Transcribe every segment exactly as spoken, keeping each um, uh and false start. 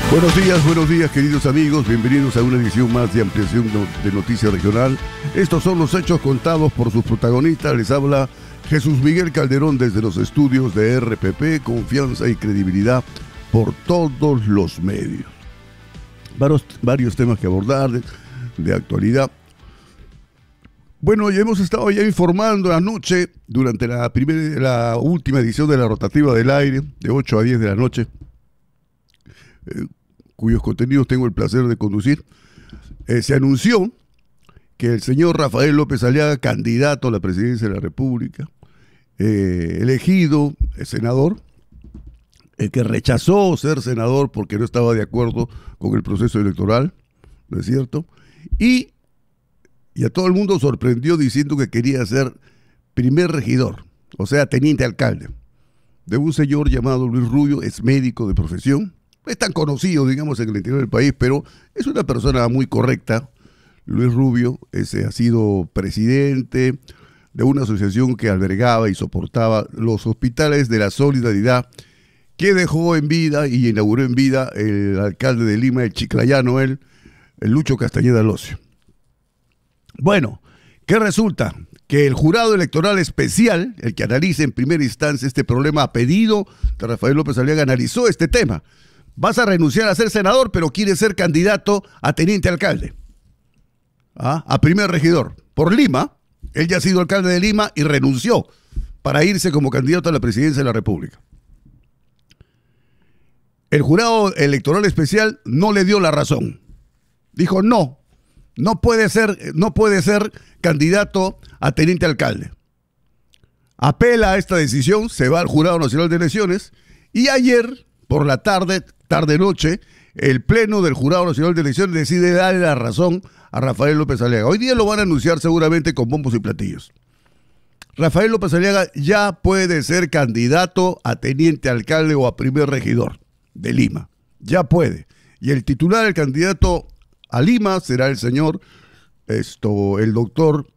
Buenos días, buenos días queridos amigos, bienvenidos a una edición más de Ampliación de Noticias Regional. Estos son los hechos contados por sus protagonistas. Les habla Jesús Miguel Calderón desde los estudios de R P P, confianza y credibilidad por todos los medios. Varios, varios temas que abordar de, de actualidad. Bueno, ya hemos estado ya informando anoche, durante la, primera, la última edición de la rotativa del aire, de ocho a diez de la noche, eh, cuyos contenidos tengo el placer de conducir, eh, se anunció que el señor Rafael López Aliaga, candidato a la presidencia de la República, eh, elegido eh, senador, el que rechazó ser senador porque no estaba de acuerdo con el proceso electoral, ¿no es cierto? Y, y a todo el mundo sorprendió diciendo que quería ser primer regidor, o sea, teniente alcalde, de un señor llamado Luis Rubio. Es médico de profesión, es tan conocido, digamos, en el interior del país, pero es una persona muy correcta. Luis Rubio ese, ha sido presidente de una asociación que albergaba y soportaba los hospitales de la Solidaridad, que dejó en vida y inauguró en vida el alcalde de Lima, el chiclayano, él, el Lucho Castañeda Locio. Bueno, ¿qué resulta? Que el jurado electoral especial, el que analiza en primera instancia este problema a pedido de Rafael López Aliaga, analizó este tema. Vas a renunciar a ser senador, pero quieres ser candidato a teniente alcalde, ¿ah? a primer regidor, por Lima. Él ya ha sido alcalde de Lima y renunció para irse como candidato a la presidencia de la República. El jurado electoral especial no le dio la razón. Dijo no, no puede ser, no puede ser candidato a teniente alcalde. Apela a esta decisión, se va al Jurado Nacional de Elecciones y ayer por la tarde, tarde-noche, el Pleno del Jurado Nacional de Elecciones decide darle la razón a Rafael López Aliaga. Hoy día lo van a anunciar seguramente con bombos y platillos. Rafael López Aliaga ya puede ser candidato a teniente alcalde o a primer regidor de Lima. Ya puede. Y el titular, el candidato a Lima, será el señor, esto, el doctor,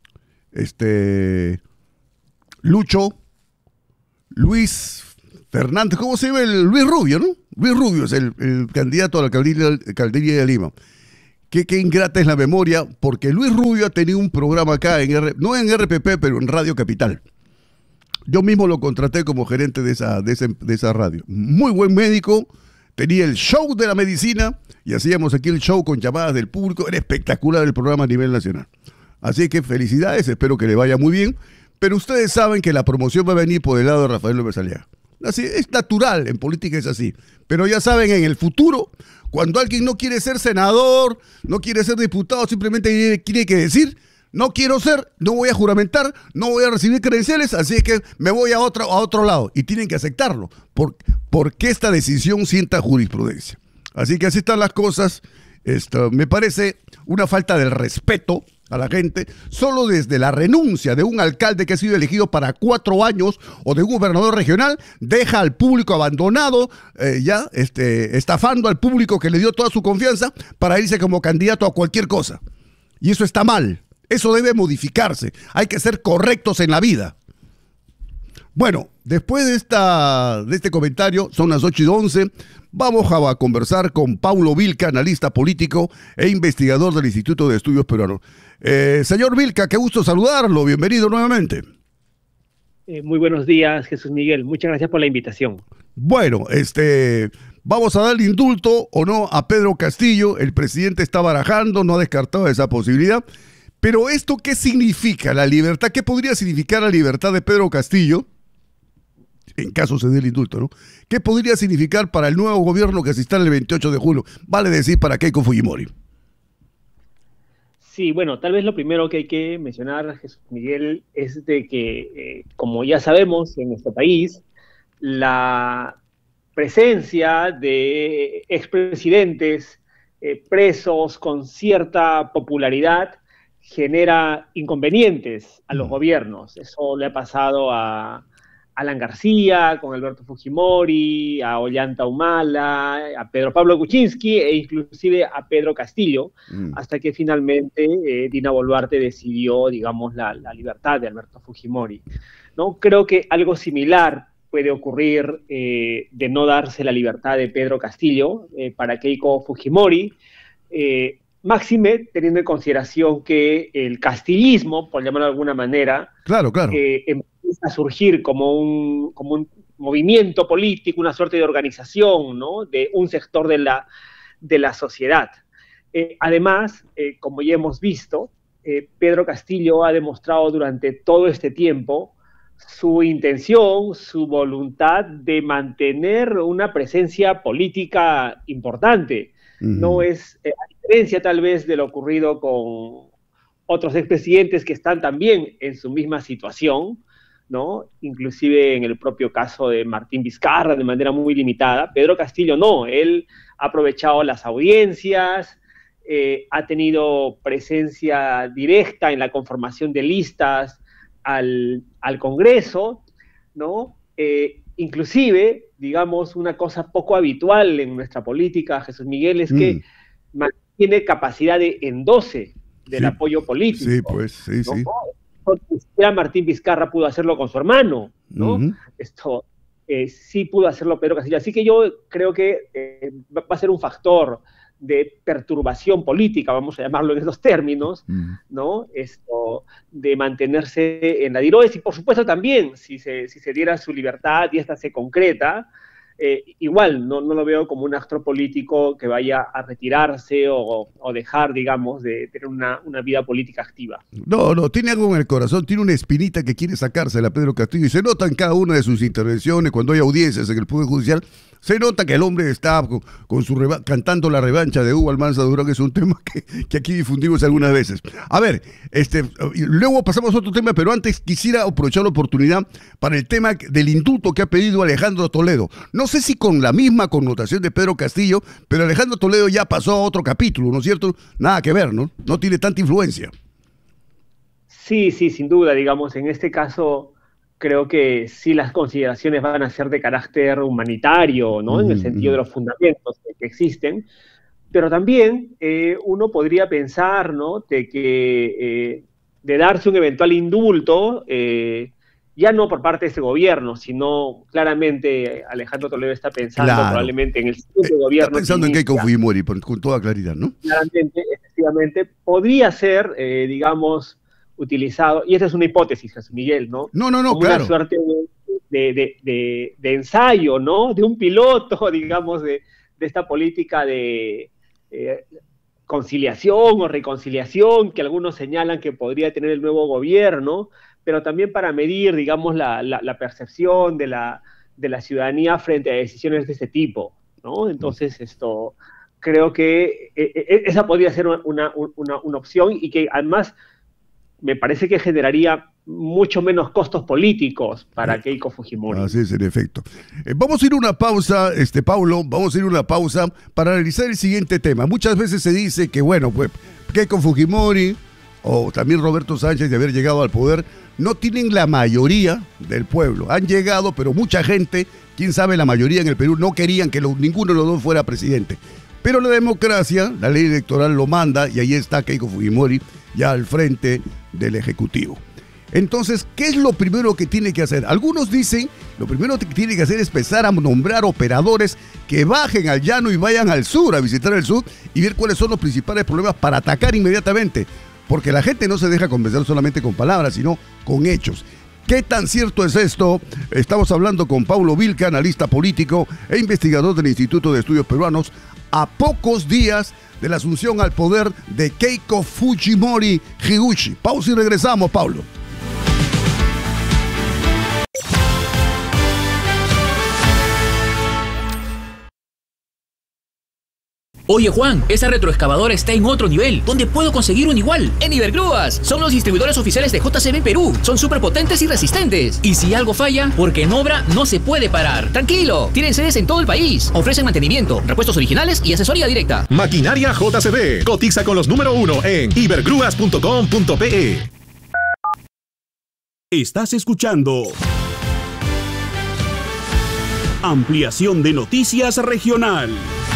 este, Lucho, Luis Fernández, ¿cómo se llama? El Luis Rubio, ¿no? Luis Rubio es el, el candidato a la alcaldía, alcaldía de Lima. Qué, qué ingrata es la memoria, porque Luis Rubio ha tenido un programa acá, en R, no en R P P, pero en Radio Capital. Yo mismo lo contraté como gerente de esa, de, ese, de esa radio. Muy buen médico, tenía el show de la medicina y hacíamos aquí el show con llamadas del público. Era espectacular el programa a nivel nacional. Así que felicidades, espero que le vaya muy bien. Pero ustedes saben que la promoción va a venir por el lado de Rafael López Aliaga. Así, es natural, en política es así. Pero ya saben, en el futuro, cuando alguien no quiere ser senador, no quiere ser diputado, simplemente tiene que decir: no quiero ser, no voy a juramentar, no voy a recibir credenciales, así es que me voy a otro, a otro lado. Y tienen que aceptarlo, por, porque esta decisión sienta jurisprudencia. Así que así están las cosas. Esto me parece una falta de respeto a la gente. Solo desde la renuncia de un alcalde que ha sido elegido para cuatro años o de un gobernador regional, deja al público abandonado, eh, ya este, estafando al público que le dio toda su confianza para irse como candidato a cualquier cosa. Y eso está mal. Eso debe modificarse. Hay que ser correctos en la vida. Bueno, después de, esta, de este comentario, son las ocho y once, vamos a conversar con Paulo Vilca, analista político e investigador del Instituto de Estudios Peruanos. Eh, señor Vilca, qué gusto saludarlo. Bienvenido nuevamente. Eh, muy buenos días, Jesús Miguel. Muchas gracias por la invitación. Bueno, este... vamos a darle indulto o no a Pedro Castillo. El presidente está barajando, no ha descartado esa posibilidad. Pero ¿esto qué significa? La libertad, ¿qué podría significar la libertad de Pedro Castillo? En caso se dé el indulto, ¿no? ¿Qué podría significar para el nuevo gobierno que se instala el veintiocho de julio? Vale decir, para Keiko Fujimori. Sí, bueno, tal vez lo primero que hay que mencionar, Jesús Miguel, es de que, eh, como ya sabemos, en nuestro país, la presencia de expresidentes eh, presos con cierta popularidad genera inconvenientes a los gobiernos. Eso le ha pasado a Alan García, con Alberto Fujimori, a Ollanta Humala, a Pedro Pablo Kuczynski e inclusive a Pedro Castillo, mm. hasta que finalmente eh, Dina Boluarte decidió, digamos, la, la libertad de Alberto Fujimori, ¿no? Creo que algo similar puede ocurrir eh, de no darse la libertad de Pedro Castillo eh, para Keiko Fujimori, eh, máxime teniendo en consideración que el castillismo, por llamarlo de alguna manera, claro, claro. Eh, empieza a surgir como un, como un movimiento político, una suerte de organización, ¿no?, de un sector de la, de la sociedad. Eh, además, eh, como ya hemos visto, eh, Pedro Castillo ha demostrado durante todo este tiempo su intención, su voluntad de mantener una presencia política importante. Uh-huh. No es, eh, a diferencia tal vez de lo ocurrido con otros expresidentes que están también en su misma situación, ¿no? Inclusive en el propio caso de Martín Vizcarra de manera muy limitada, Pedro Castillo no, él ha aprovechado las audiencias, eh, ha tenido presencia directa en la conformación de listas al, al Congreso, ¿no? Eh, inclusive, digamos, una cosa poco habitual en nuestra política, Jesús Miguel, es que mm. mantiene capacidad de endoce del sí. apoyo político. Sí, pues, sí, ¿no? sí. Ni siquiera Martín Vizcarra pudo hacerlo con su hermano, ¿no? Uh-huh. Esto eh, sí pudo hacerlo Pedro Castillo. Así que yo creo que eh, va a ser un factor de perturbación política, vamos a llamarlo en esos términos, uh-huh. ¿no? Esto de mantenerse en la diroes y por supuesto también, si se, si se diera su libertad y esta se concreta, Eh, igual, no, no lo veo como un actor político que vaya a retirarse o, o dejar, digamos, de tener una, una vida política activa. No, no, tiene algo en el corazón, tiene una espinita que quiere sacársela a Pedro Castillo y se nota en cada una de sus intervenciones, cuando hay audiencias en el Poder Judicial, se nota que el hombre está con, con su reba- cantando la revancha de Hugo Almanza Durán, que es un tema que, que aquí difundimos algunas veces. A ver, este, luego pasamos a otro tema, pero antes quisiera aprovechar la oportunidad para el tema del indulto que ha pedido Alejandro Toledo. No sé si con la misma connotación de Pedro Castillo, pero Alejandro Toledo ya pasó a otro capítulo, ¿no es cierto? Nada que ver, ¿no? No tiene tanta influencia. Sí, sí, sin duda, digamos, en este caso creo que sí las consideraciones van a ser de carácter humanitario, ¿no? Mm, en el sentido mm. de los fundamentos que, que existen, pero también eh, uno podría pensar, ¿no?, de que eh, de darse un eventual indulto, eh, ya no por parte de este gobierno, sino claramente Alejandro Toledo está pensando claro. probablemente en el siguiente eh, gobierno. Está pensando en Keiko Fujimori, con toda claridad, ¿no? Claramente, efectivamente, podría ser, eh, digamos, utilizado, y esa es una hipótesis, Jesús Miguel, ¿no? No, no, no, como claro. Una suerte de, de, de, de ensayo, ¿no? De un piloto, digamos, de, de esta política de eh, conciliación o reconciliación que algunos señalan que podría tener el nuevo gobierno, pero también para medir, digamos, la, la, la percepción de la, de la ciudadanía frente a decisiones de este tipo, ¿no? Entonces, esto, creo que eh, esa podría ser una, una, una opción y que además me parece que generaría mucho menos costos políticos para Keiko Fujimori. Así es, en efecto. Eh, vamos a ir a una pausa, este Paulo, vamos a ir a una pausa para analizar el siguiente tema. Muchas veces se dice que, bueno, pues Keiko Fujimori o también Roberto Sánchez, de haber llegado al poder, no tienen la mayoría del pueblo. Han llegado, pero mucha gente, quién sabe, la mayoría en el Perú, no querían que lo, ninguno de los dos fuera presidente. Pero la democracia, la ley electoral lo manda y ahí está Keiko Fujimori ya al frente del Ejecutivo. Entonces, ¿qué es lo primero que tiene que hacer? Algunos dicen, lo primero que tiene que hacer es empezar a nombrar operadores que bajen al llano y vayan al sur, a visitar el sur y ver cuáles son los principales problemas para atacar inmediatamente. Porque la gente no se deja convencer solamente con palabras, sino con hechos. ¿Qué tan cierto es esto? Estamos hablando con Paulo Vilca, analista político e investigador del Instituto de Estudios Peruanos, a pocos días de la asunción al poder de Keiko Fujimori Higuchi. Pausa y regresamos, Paulo. Oye Juan, esa retroexcavadora está en otro nivel. ¿Dónde puedo conseguir un igual? En Ibergrúas. Son los distribuidores oficiales de J C B Perú. Son súper potentes y resistentes. Y si algo falla, porque en obra no se puede parar. Tranquilo, tienen sedes en todo el país. Ofrecen mantenimiento, repuestos originales y asesoría directa. Maquinaria J C B. Cotiza con los número uno en ibergrúas punto com punto pe. Estás escuchando Ampliación de Noticias Regional.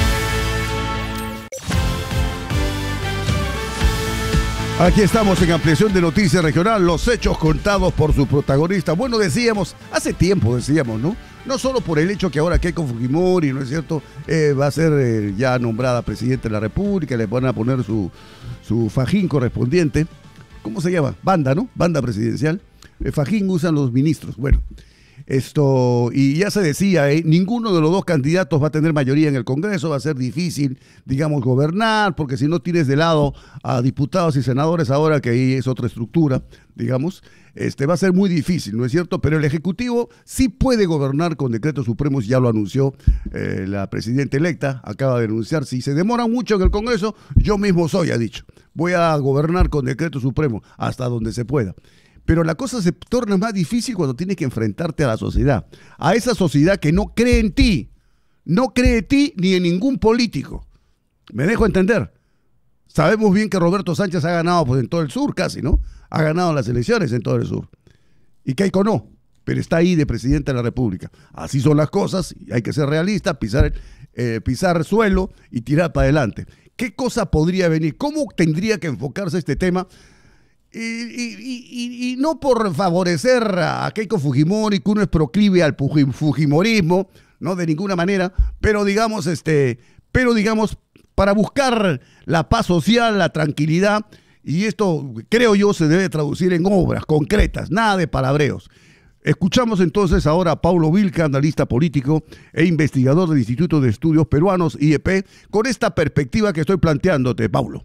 Aquí estamos en Ampliación de Noticias Regional, los hechos contados por su protagonista. Bueno, decíamos, hace tiempo decíamos, ¿no? No solo por el hecho que ahora Keiko Fujimori, ¿no es cierto?, eh, va a ser eh, ya nombrada presidenta de la República, le van a poner su, su fajín correspondiente. ¿Cómo se llama? Banda, ¿no? Banda presidencial. El fajín usan los ministros. Bueno, esto, y ya se decía, ¿eh? ninguno de los dos candidatos va a tener mayoría en el Congreso, va a ser difícil, digamos, gobernar, porque si no tienes de lado a diputados y senadores ahora, que ahí es otra estructura, digamos, este, va a ser muy difícil, ¿no es cierto? Pero el Ejecutivo sí puede gobernar con decretos supremos, ya lo anunció eh, la presidenta electa, acaba de anunciar, si se demora mucho en el Congreso, yo mismo soy, ha dicho, voy a gobernar con decreto supremo hasta donde se pueda. Pero la cosa se torna más difícil cuando tienes que enfrentarte a la sociedad, a esa sociedad que no cree en ti, no cree en ti ni en ningún político. ¿Me dejo entender? Sabemos bien que Roberto Sánchez ha ganado pues, en todo el sur casi, ¿no? Ha ganado las elecciones en todo el sur. Y Keiko no, pero está ahí de presidente de la República. Así son las cosas, y hay que ser realista, pisar, eh, pisar suelo y tirar para adelante. ¿Qué cosa podría venir? ¿Cómo tendría que enfocarse este tema? Y, y, y, y no por favorecer a Keiko Fujimori, que uno es proclive al fujimorismo, no de ninguna manera, pero digamos, este, pero digamos, para buscar la paz social, la tranquilidad, y esto creo yo se debe traducir en obras concretas, nada de palabreos. Escuchamos entonces ahora a Paulo Vilca, analista político e investigador del Instituto de Estudios Peruanos, I E P, con esta perspectiva que estoy planteándote, Paulo.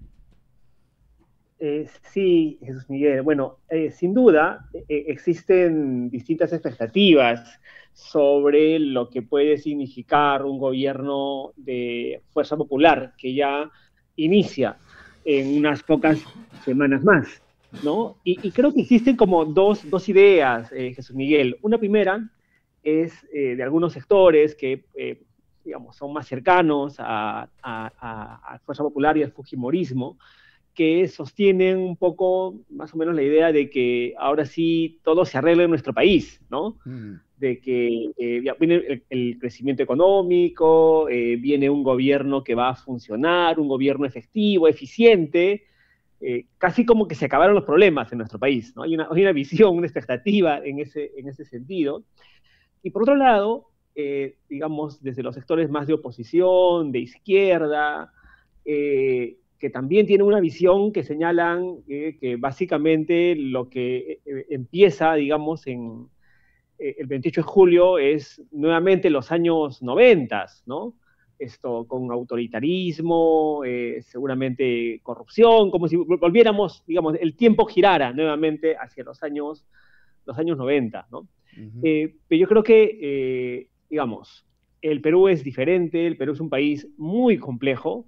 Eh, sí, Jesús Miguel. Bueno, eh, sin duda eh, existen distintas expectativas sobre lo que puede significar un gobierno de fuerza popular que ya inicia en unas pocas semanas más, ¿no? Y, y creo que existen como dos, dos ideas, eh, Jesús Miguel. Una primera es eh, de algunos sectores que, eh, digamos, son más cercanos a, a, a, a Fuerza Popular y al fujimorismo, que sostienen un poco, más o menos, la idea de que ahora sí todo se arregla en nuestro país, ¿no? Mm. De que eh, ya viene el, el crecimiento económico, eh, viene un gobierno que va a funcionar, un gobierno efectivo, eficiente, eh, casi como que se acabaron los problemas en nuestro país, ¿no? Hay una, hay una visión, una expectativa en ese, en ese sentido. Y por otro lado, eh, digamos, desde los sectores más de oposición, de izquierda, eh, que también tienen una visión que señalan eh, que básicamente lo que eh, empieza, digamos, en eh, el veintiocho de julio es nuevamente los años noventas, ¿no? Esto con autoritarismo, eh, seguramente corrupción, como si volviéramos, digamos, el tiempo girara nuevamente hacia los años, los años noventa, ¿no? Uh-huh. eh, pero yo creo que, eh, digamos, el Perú es diferente, el Perú es un país muy complejo,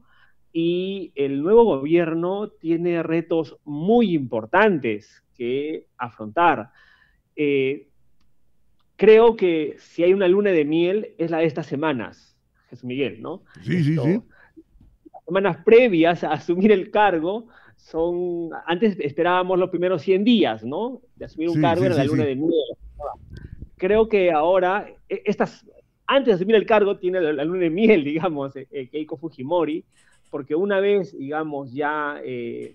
y el nuevo gobierno tiene retos muy importantes que afrontar. Eh, creo que si hay una luna de miel es la de estas semanas, Jesús Miguel, ¿no? Sí, Esto, sí, sí. Las semanas previas a asumir el cargo son, antes esperábamos los primeros cien días, ¿no? De asumir un sí, cargo sí, era sí, la luna sí. de miel. Creo que ahora, estas, antes de asumir el cargo tiene la, la luna de miel, digamos, eh, Keiko Fujimori, porque una vez, digamos, ya eh,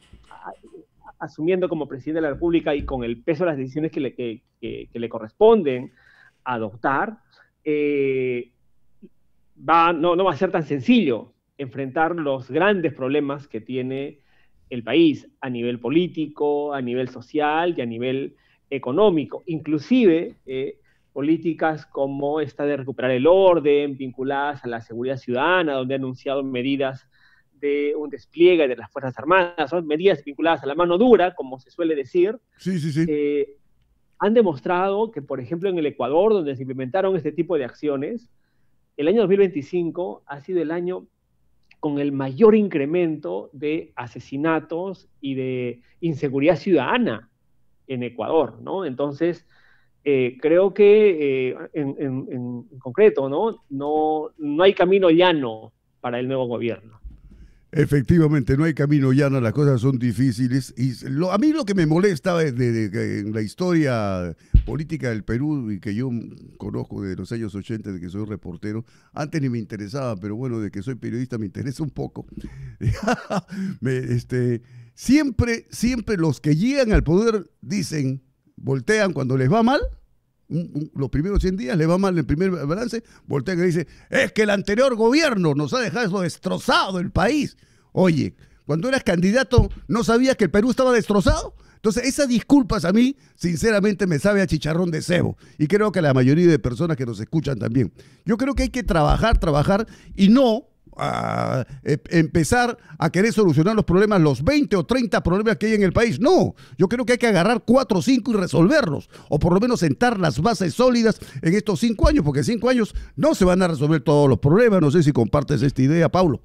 asumiendo como presidente de la República y con el peso de las decisiones que le, que, que, que le corresponden adoptar, eh, va, no, no va a ser tan sencillo enfrentar los grandes problemas que tiene el país a nivel político, a nivel social y a nivel económico. Inclusive, eh, políticas como esta de recuperar el orden, vinculadas a la seguridad ciudadana, donde ha anunciado medidas de un despliegue de las Fuerzas Armadas, son medidas vinculadas a la mano dura, como se suele decir, sí, sí, sí. Eh, han demostrado que, por ejemplo, en el Ecuador, donde se implementaron este tipo de acciones, el año dos mil veinticinco ha sido el año con el mayor incremento de asesinatos y de inseguridad ciudadana en Ecuador, ¿no? Entonces, Eh, creo que eh, en, en, en concreto, ¿no? No, no hay camino llano para el nuevo gobierno. Efectivamente, no hay camino llano, las cosas son difíciles. Y lo, a mí lo que me molesta es de, de, de, en la historia política del Perú, y que yo conozco de los años ochenta, de que soy reportero, antes ni me interesaba, pero bueno, de que soy periodista me interesa un poco. me, este, siempre, siempre los que llegan al poder dicen, voltean cuando les va mal Un, un, los primeros cien días le va mal el primer balance, voltea y dice, es que el anterior gobierno nos ha dejado destrozado el país. Oye, cuando eras candidato, ¿no sabías que el Perú estaba destrozado? Entonces, esas disculpas a mí, sinceramente, me sabe a chicharrón de cebo. Y creo que a la mayoría de personas que nos escuchan también. Yo creo que hay que trabajar, trabajar y no a eh, empezar a querer solucionar los problemas, los veinte o treinta problemas que hay en el país. No, yo creo que hay que agarrar cuatro o cinco y resolverlos, o por lo menos sentar las bases sólidas en estos cinco años, porque en cinco años no se van a resolver todos los problemas. No sé si compartes esta idea, Paulo.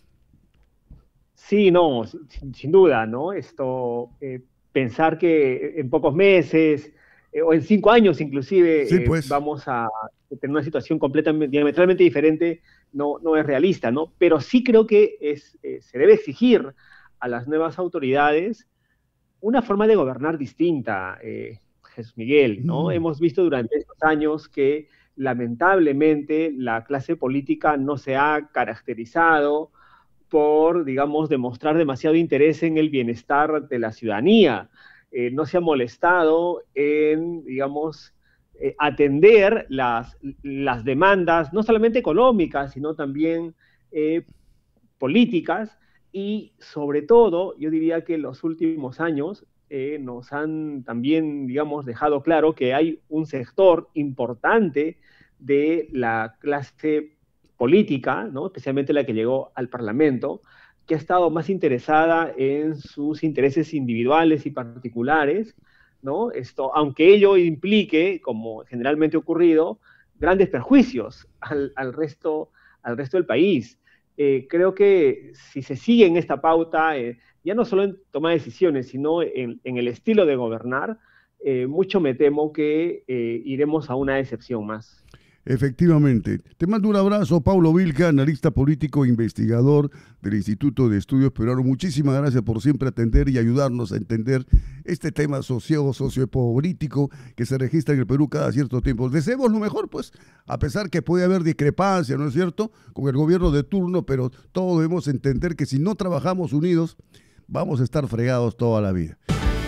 Sí, no, sin, sin duda, ¿no? Esto, eh, pensar que en pocos meses eh, o en cinco años inclusive sí, pues. eh, vamos a tener una situación completamente, diametralmente diferente, no, no es realista, ¿no? Pero sí creo que es, eh, se debe exigir a las nuevas autoridades una forma de gobernar distinta, eh, Jesús Miguel, ¿no? Mm. Hemos visto durante estos años que lamentablemente la clase política no se ha caracterizado por, digamos, demostrar demasiado interés en el bienestar de la ciudadanía. Eh, no se ha molestado en, digamos, eh, atender las, las demandas, no solamente económicas, sino también eh, políticas, y sobre todo, yo diría que en los últimos años eh, nos han también, digamos, dejado claro que hay un sector importante de la clase política, ¿no? Especialmente la que llegó al Parlamento, que ha estado más interesada en sus intereses individuales y particulares, ¿no? Esto, aunque ello implique, como generalmente ha ocurrido, grandes perjuicios al, al, resto, al resto del país. Eh, creo que si se sigue en esta pauta, eh, ya no solo en tomar decisiones, sino en, en el estilo de gobernar, eh, mucho me temo que eh, iremos a una decepción más. Efectivamente. Te mando un abrazo, Paulo Vilca, analista político e investigador del Instituto de Estudios Peruanos. Muchísimas gracias por siempre atender y ayudarnos a entender este tema socio, sociopolítico que se registra en el Perú cada cierto tiempo. Deseemos lo mejor, pues, a pesar que puede haber discrepancia, ¿no es cierto?, con el gobierno de turno, pero todos debemos entender que si no trabajamos unidos, vamos a estar fregados toda la vida.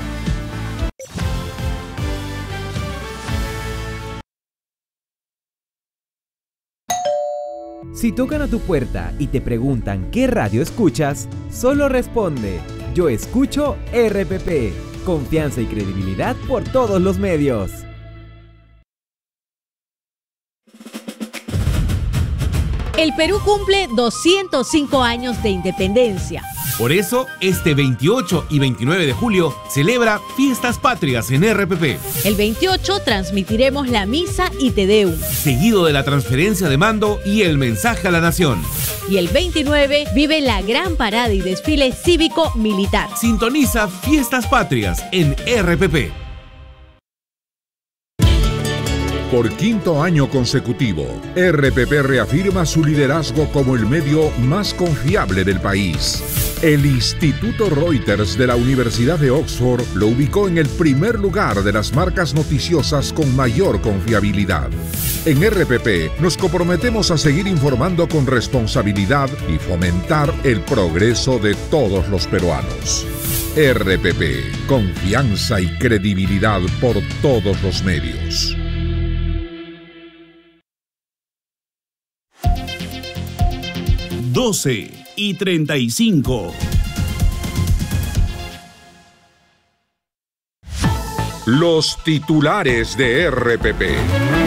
Si tocan a tu puerta y te preguntan qué radio escuchas, solo responde: yo escucho R P P. Confianza y credibilidad por todos los medios. El Perú cumple doscientos cinco años de independencia. Por eso, este veintiocho y veintinueve de julio celebra Fiestas Patrias en R P P. El veintiocho transmitiremos la misa y Te Deum, seguido de la transferencia de mando y el mensaje a la nación. Y el veintinueve vive la gran parada y desfile cívico-militar. Sintoniza Fiestas Patrias en R P P. Por quinto año consecutivo, R P P reafirma su liderazgo como el medio más confiable del país. El Instituto Reuters de la Universidad de Oxford lo ubicó en el primer lugar de las marcas noticiosas con mayor confiabilidad. En R P P nos comprometemos a seguir informando con responsabilidad y fomentar el progreso de todos los peruanos. R P P, confianza y credibilidad por todos los medios. doce y treinta y cinco. Los titulares de R P P.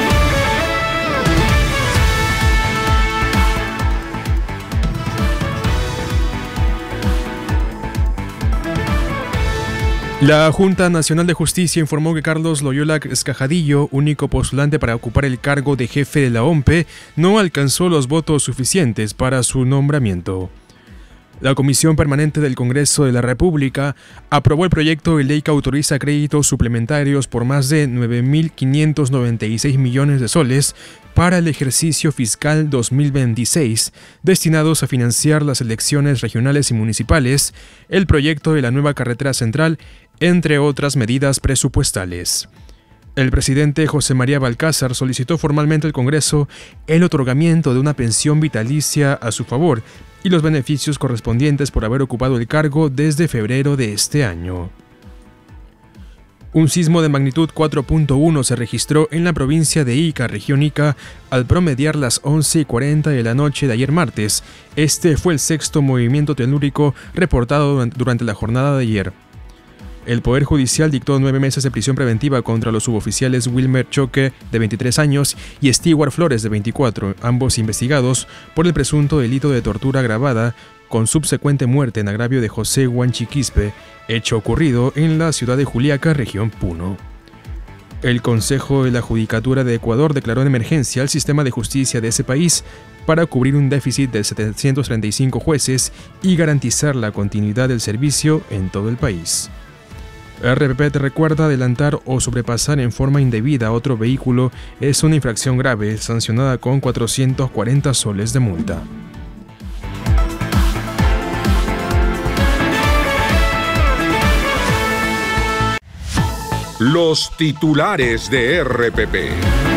La Junta Nacional de Justicia informó que Carlos Loyola Escajadillo, único postulante para ocupar el cargo de jefe de la O M P E, no alcanzó los votos suficientes para su nombramiento. La Comisión Permanente del Congreso de la República aprobó el proyecto de ley que autoriza créditos suplementarios por más de nueve mil quinientos noventa y seis millones de soles para el ejercicio fiscal dos mil veintiséis, destinados a financiar las elecciones regionales y municipales, el proyecto de la nueva carretera central, entre otras medidas presupuestales. El presidente José María Balcázar solicitó formalmente al Congreso el otorgamiento de una pensión vitalicia a su favor y los beneficios correspondientes por haber ocupado el cargo desde febrero de este año. Un sismo de magnitud cuatro punto uno se registró en la provincia de Ica, región Ica, al promediar las once y cuarenta de la noche de ayer martes. Este fue el sexto movimiento telúrico reportado durante la jornada de ayer. El Poder Judicial dictó nueve meses de prisión preventiva contra los suboficiales Wilmer Choque, de veintitrés años, y Stewart Flores, de veinticuatro, ambos investigados por el presunto delito de tortura agravada con subsecuente muerte en agravio de José Huanchiquispe, hecho ocurrido en la ciudad de Juliaca, región Puno. El Consejo de la Judicatura de Ecuador declaró en emergencia al sistema de justicia de ese país para cubrir un déficit de setecientos treinta y cinco jueces y garantizar la continuidad del servicio en todo el país. R P P te recuerda: adelantar o sobrepasar en forma indebida otro vehículo es una infracción grave, sancionada con cuatrocientos cuarenta soles de multa. Los titulares de R P P.